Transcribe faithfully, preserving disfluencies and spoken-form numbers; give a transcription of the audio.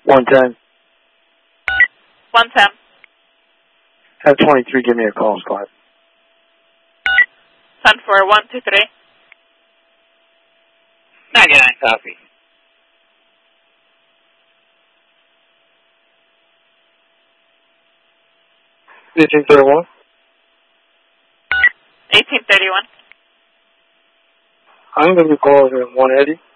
one ten. one ten. Have twenty-three give me a call, Scott. ten for one two three. ninety-nine, copy. eighteen thirty-one. eighteen thirty-one. I'm going to be calling at one eighty.